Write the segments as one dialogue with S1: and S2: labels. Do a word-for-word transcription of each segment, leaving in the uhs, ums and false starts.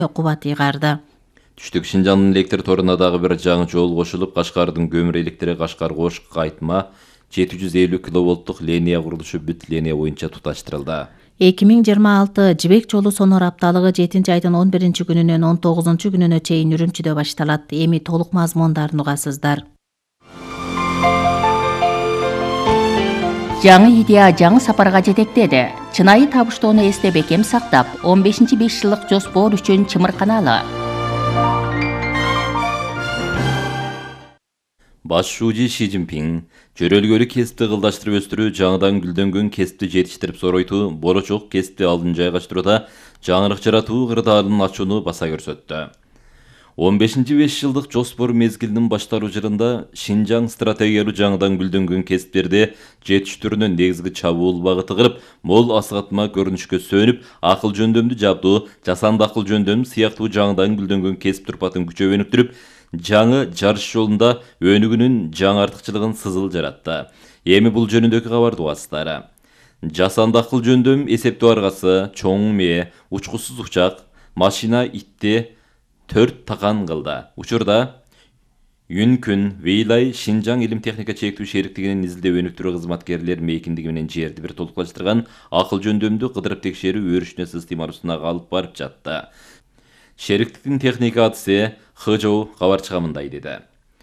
S1: кубат ыйгарды.
S2: Түштүк Шинжаңдын электр торуна дагы бир жаңы жол кошулуп, Кашкардын көмүр электри Кашкар Кош кайтма жети жүз элүү киловолттук линия курулушу бүт линия боюнча туташтырылды.
S1: эки миң жыйырма алты жибек жолу сонор апталыгы жетинчи айдын он биринчи күнүнөн он тогузунчу күнүнө чейин Үрүмчүдө башталат. Эми толук мазмундарын угасыздар.
S3: Жаңы идея жаңы сапарга жетектеди. Чынайы табыштоону эсте бекем сактап, он бешинчи беш жылдык жоспор үчүн чымырканалы.
S2: Баш шүүжи Ши Цзиньпин жөрөлгөлү кесипти кылдаштырып өстүрүү, жаңыдан гүлдөнгөн кесипти жетиштирип соройтуу, болочок кесипти алдын жайгаштырууда жаңырык жаратуу кырдаалын ачууну баса көрсөттү. он бешинчи беш жылдык жоспор мезгилинин башталуу жылында Шинжаң стратегиялуу жаңыдан гүлдөнгөн кесиптерди жетиштирүүнүн негизги чабуул багыты кылып, мол асыгатма көрүнүшкө сөнүп, акыл жөндөмдү жабдуу, жасанды акыл жөндөм сыяктуу жаңыдан гүлдөнгөн кесип турпатын күчөп өнүктүрүп, жаңы жарыш жолунда өнүгүүнүн жаңы артыкчылыгын сызыл жаратты. Эми бул жөнүндөгү кабарды угасыздар. Жасанды акыл жөндөм эсептөө аргасы, чоң мээ, учкусуз учак, машина итти төрт такан кылды. Учурда Юнкүн, Вейлай, Шинжаң илим техника чектүү шериктигинин изилдөө өнүктүрүү кызматкерлер мейкиндиги менен жерди бир толукташтырган акыл жөндөмдү кыдырып текшерүү өрүшүнө системалуусуна алып барып жатты. Шериктиктин техника адысы Хыжоу кабарчыга мындай деди.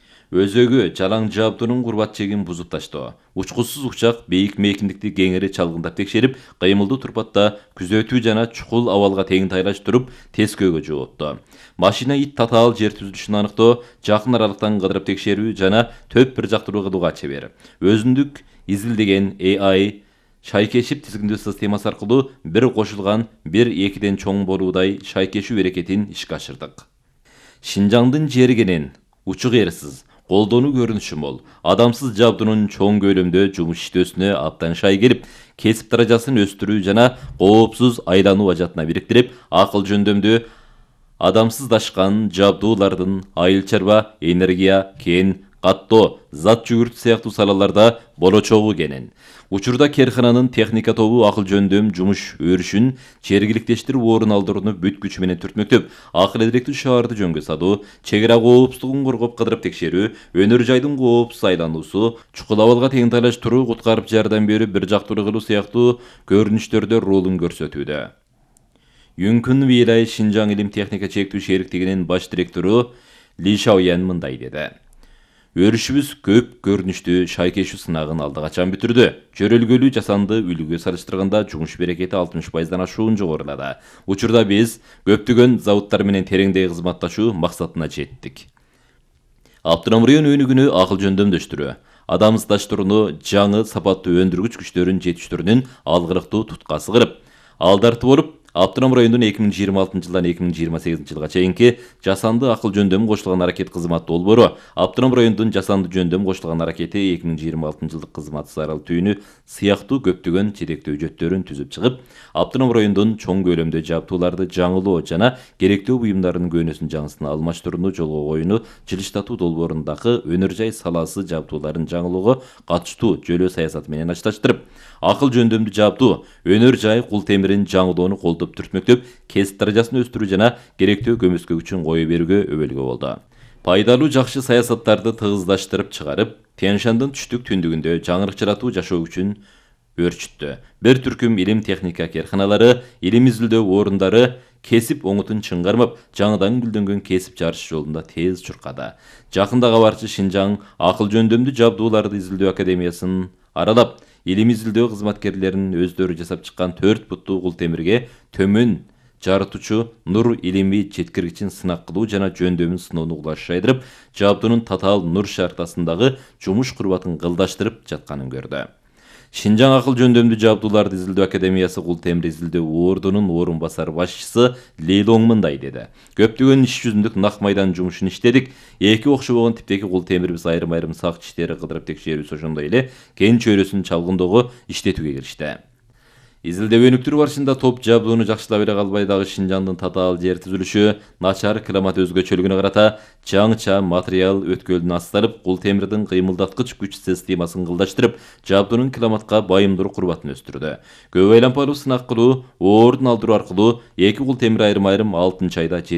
S2: Өзөгү жалаң жабдуунун курбат чегин бузуп таштоо, учкусуз учак бейик мейкиндикти кеңири чалгындап текшерип, кыймылдуу турпатта күзөтүү жана чукул абалга тең тайлаштырып, тескөөгө жоопту. Машина ит татаал жер түзүлүшүн аныктоо, жакын аралыктан кыдырып текшерүү жана төп бир жактуу кылууга чебер. Өзүндүк изилдеген A I шайкешип тизгиндөө системасы аркылуу бир кошулган бир экиден чоң болуудай шайкешүү аракетин ишке ашырдык. Шинжаңдын жергенин учук эрсиз, колдонуу көрүнүшү мол, адамсыз жабдуунун чоң көлөмдө жумуш иштөөсүнө абдан шай келип, кесип даражасын өстүрүү жана коопсуз айлануу ажатына бириктирип, акыл жөндөмдүү адамсыздашкан жабдуулардын айыл чарба, энергия, кен, каттоо, зат жүгүртүү сыяктуу салаларда болочогу кенен. Учурда керкананын техника тобу акыл жөндөм жумуш өрүшүн жергиликтештирип орун алдырууну бүт күчү менен түртмөктөп, акыл эдиректүү шаарды жөнгө салуу, чек ара коопсуздугун коргоп кыдырып текшерүү, өнөр жайдын коопсуз айлануусу, чукул абалга тең тайлаштыруу, куткарып жардам берүү, бир жактуу кылуу сыяктуу көрүнүштөрдө ролун көрсөтүүдө. Юнкүн Вейлай Шинжаң илим техника чектүү шериктигинин баш директору Ли Шаоян мындай деди. Өрүшүбүз көп көрүнүштүү шайкешүү сынагын алды качан бүтүрдү. Жөрөлгөлүү жасанды үлгүгө салыштырганда жумуш берекети алтымыш пайыздан ашуун жогорулады. Учурда биз көптөгөн заводдор менен тереңдей кызматташуу максатына жеттик. Автоном район өнүгүүнү акыл жөндөмдөштүрүү, адамсыздаштырууну жаңы сапаттуу өндүргүч күчтөрүн жетиштирүүнүн алгырыктуу туткасы кылып, алдарты болуп, Автоном райондун эки миң жыйырма алтынчы жылдан эки миң жыйырма сегизинчи жылга чейинки жасанды акыл жөндөм кошулган аракет кызмат долбоору, Автоном райондун жасанды жөндөм кошулган аракети эки миң жыйырма алтынчы жылдык кызмат зарыл түйүнү сыяктуу көптөгөн жетектөө жөттөрүн түзүп чыгып, Автоном райондун чоң көлөмдө жабдууларды жаңылоо жана керектүү буюмдардын көнөсүн жаңысына алмаштырууну жолго коюуну жылыштатуу долбоорундагы өнөр жай саласы жабдууларын жаңылоого катыштуу жөлөө саясаты менен ачташтырып, акыл жөндөмдүү жабдуу, өнөр жай кул темирин жаңылоону колдоп түртмөктөп, кесип даражасын өстүрүү жана керектүү көмөскө күчүн кое берүүгө өбөлгө болду. Пайдалуу жакшы саясаттарды тыгыздаштырып чыгарып, Тянь-Шандын түштүк түндүгүндө жаңырык жаратуу жашоо күчүн өрчүттү. Бир түркүм илим техника керканалары, илим изилдөө орундары кесип оңутун чыңгармап, жаңыдан гүлдөнгөн кесип жарыш жолунда тез чуркады. Жакында кабарчы Шинжаң акыл жөндөмдүү жабдууларды изилдөө академиясын аралап, илим изилдөө кызматкерлеринин өздөрү жасап чыккан төрт буттуу кул темирге төмөн жарытуучу нур илимий жеткиргичин сынак кылуу жана жөндөмүн сыноону кулаш жайдырып, жабдуунун татаал нур шартасындагы жумуш курбатын кылдаштырып жатканын көрдү. Шинжаң акыл жөндөмдүү жабдууларды изилдөө академиясы кул темир изилдөө ордунун орун басар башчысы Ли Лонг мындай деди. Көптөгөн иш жүзүндүк нак майдан жумушун иштедик. Эки окшобогон типтеги кул темирибиз айрым-айрым сак иштери кыдырып текшерүүсү ошондой эле кен чөйрөсүн чалгындоого иштетүүгө киришти. Изилдебөнүктөр барышында топ жабдууну жакшылап бере калбай дагы Шинжаңдын татаал жер түзүлүшү, начар климат өзгөчөлүгүнө карата жаңыча материал өткөлүнө асталып, кул темирдин кыймылдаткыч күч системасын кылдаштырып, жабдуунун климатка байымдуу курбатын өстүрдү. Көп айланпалуу сынак кылуу, оордун алдыруу аркылуу эки кул темир айрым-айрым алтынчы айда